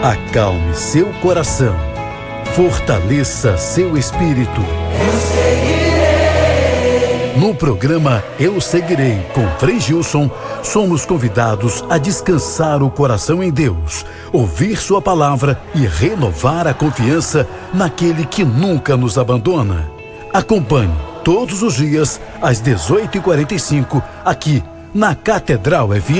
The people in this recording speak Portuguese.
Acalme seu coração, fortaleça seu espírito. Eu seguirei. No programa Eu Seguirei, com Frei Gilson, somos convidados a descansar o coração em Deus, ouvir sua palavra e renovar a confiança naquele que nunca nos abandona. Acompanhe todos os dias às 18h45 aqui na Catedral FM.